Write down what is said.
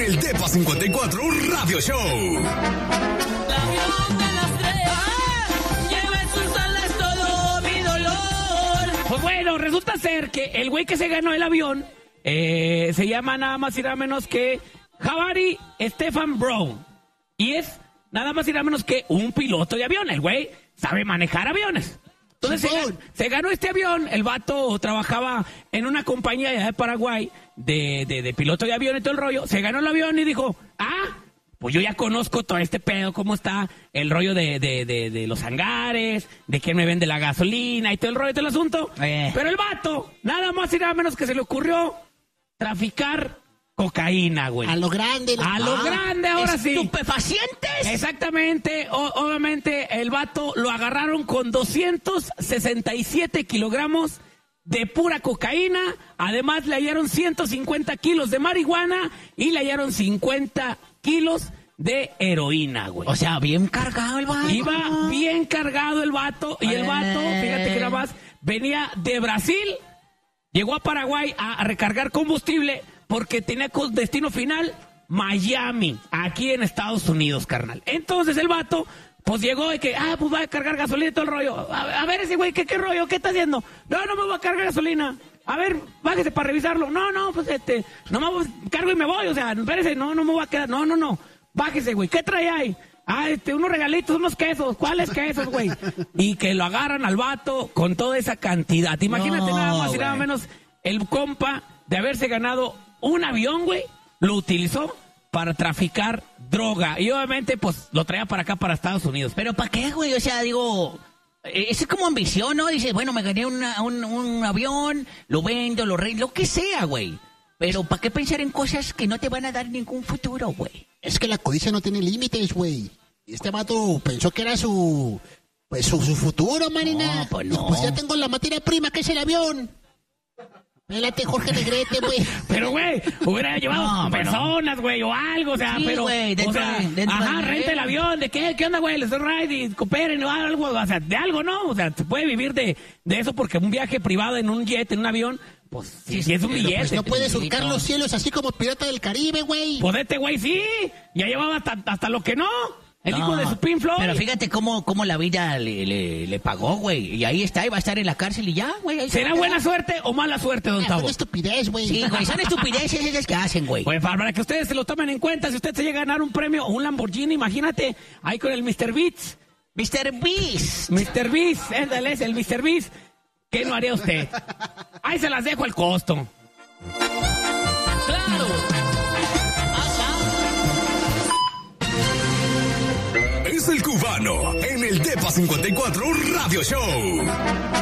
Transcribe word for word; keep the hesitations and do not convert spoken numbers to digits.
el Depa cincuenta y cuatro Radio Show. La avión de las tres lleva en sus alas todo mi dolor. Pues bueno, resulta ser que el güey que se ganó el avión eh, se llama nada más y nada menos que Javari Stefan Brown. Y es nada más y nada menos que un piloto de avión. El güey sabe manejar aviones. Entonces se, se ganó este avión. El vato trabajaba en una compañía allá de Paraguay de, de, de piloto de avión y todo el rollo. Se ganó el avión y dijo, ah, pues yo ya conozco todo este pedo, cómo está el rollo de, de, de, de los hangares, de quién me vende la gasolina y todo el rollo, todo el asunto. Eh. Pero el vato, nada más y nada menos que se le ocurrió traficar cocaína, güey. A lo grande. A lo ah, grande, ahora sí. ¿Estupefacientes? Exactamente. O, obviamente, el vato lo agarraron con doscientos sesenta y siete kilogramos de pura cocaína. Además, le hallaron ciento cincuenta kilos de marihuana y le hallaron cincuenta kilos de heroína, güey. O sea, bien cargado el vato. Iba bien cargado el vato. Y el vato, fíjate que nada más, venía de Brasil, llegó a Paraguay a, a recargar combustible porque tenía destino final Miami, aquí en Estados Unidos, carnal. Entonces el vato, pues llegó y que, ah, pues va a cargar gasolina y todo el rollo. A, a ver ese güey, ¿qué, ¿qué rollo? ¿Qué está haciendo? No, no me voy a cargar gasolina. A ver, bájese para revisarlo. No, no, pues este, no me cargo y me voy, o sea, espérese, no, no me voy a quedar. No, no, no, bájese, güey. ¿Qué trae ahí? Ah, este, unos regalitos, unos quesos. ¿Cuáles quesos, güey? Y que lo agarran al vato con toda esa cantidad. Imagínate No, nada más y güey. nada menos el compa de haberse ganado un avión, güey, lo utilizó para traficar droga. Y obviamente, pues, lo traía para acá, para Estados Unidos. ¿Pero para qué, güey? O sea, digo, eh, es como ambición, ¿no? Dices, bueno, me gané una- un, un avión, lo vendo, lo rey, lo que sea, güey. Pero ¿para qué pensar en cosas que no te van a dar ningún futuro, güey? Es que la codicia no tiene límites, güey. Este vato pensó que era su... Pues su, su futuro, marina. No, pues no. Pues ya tengo la materia prima, que es el avión. Pélate, Jorge Negrete, güey. Pero, güey, hubiera llevado No, pero- personas, güey, o algo, o sea, Sí, pero... güey, dentro o sea, de- dentro ajá, de- renta el avión, ¿de qué? ¿Qué onda, güey? Les doy ride y cooperen o algo, o sea, de algo, ¿no? O sea, se puede vivir de, de eso porque un viaje privado en un jet, en un avión, pues, sí, sí es un billete. Pues no puede surcar no. los cielos así como Pirata del Caribe, güey. Pues este güey sí, ya llevaba hasta, hasta lo que no. El No, hijo de su Pink Floyd. Pero fíjate cómo, cómo la vida le, le, le pagó, güey. Y ahí está, y va a estar en la cárcel y ya, güey. ahí se ¿Será va a buena quedar. suerte o mala suerte, don Ah, fue Tavo? una estupidez, güey. Sí, güey, son estupideces esas que hacen, güey. Pues para que ustedes se lo tomen en cuenta, si usted se llega a ganar un premio o un Lamborghini, imagínate, ahí con el mister Beats. mister Beast. mister Beast, éndale, es el mister Beast. ¿Qué no haría usted? Ahí se las dejo al costo. Claro. Es el cubano en el Depa cincuenta y cuatro Radio Show.